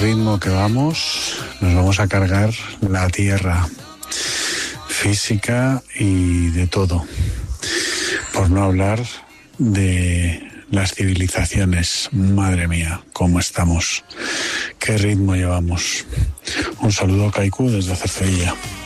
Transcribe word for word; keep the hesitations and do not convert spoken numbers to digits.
ritmo que vamos, nos vamos a cargar la tierra física y de todo. Por no hablar de las civilizaciones. Madre mía, cómo estamos. Qué ritmo llevamos. Un saludo, Kaiku, desde Cercedilla.